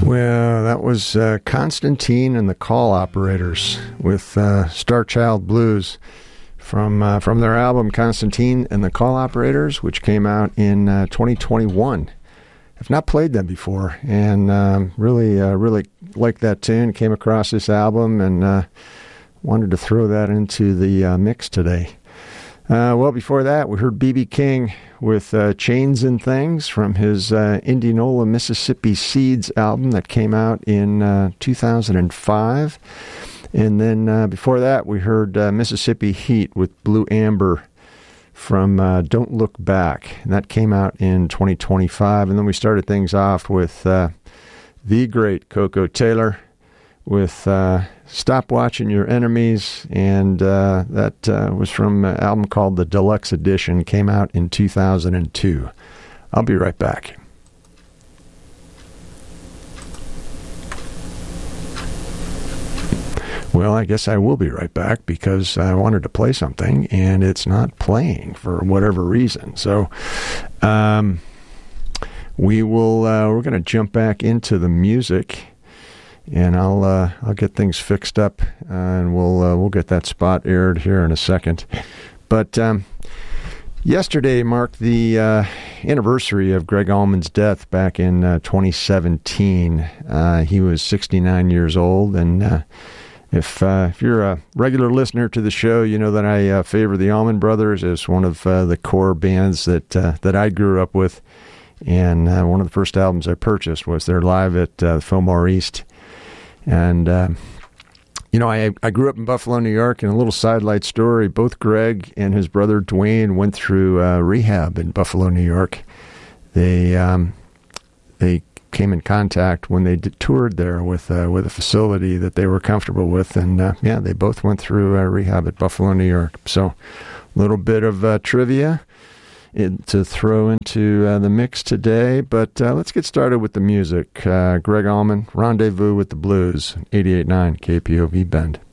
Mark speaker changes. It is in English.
Speaker 1: Well, that was Constantine and the Call Operators with Star Child Blues from their album Constantine and the Call Operators, which came out in 2021. I've not played them before, and really liked that tune. Came across this album and wanted to throw that into the mix today. Well, before that, we heard B.B. King with Chains and Things from his Indianola, Mississippi Seeds album that came out in 2005. And then before that, we heard Mississippi Heat with Blue Amber from Don't Look Back. And that came out in 2025. And then we started things off with the great Koko Taylor with Stop Watching Your Enemies, and that was from an album called The Deluxe Edition, came out in 2002. I'll be right back. Well, I guess I will be right back because I wanted to play something, and it's not playing for whatever reason. So we're going to jump back into the music. And I'll get things fixed up, and we'll get that spot aired here in a second. But yesterday marked the anniversary of Gregg Allman's death back in 2017. He was 69 years old, and if you're a regular listener to the show, you know that I favor the Allman Brothers as one of the core bands that I grew up with. And one of the first albums I purchased was their Live at Fillmore East. And, I grew up in Buffalo, New York, and a little sidelight story. Both Greg and his brother Dwayne went through rehab in Buffalo, New York. They came in contact when they toured there with a facility that they were comfortable with. And, they both went through rehab at Buffalo, New York. So a little bit of trivia to throw into the mix today, but let's get started with the music. Gregg Allman, Rendezvous with the Blues, 88.9 KPOV Bend.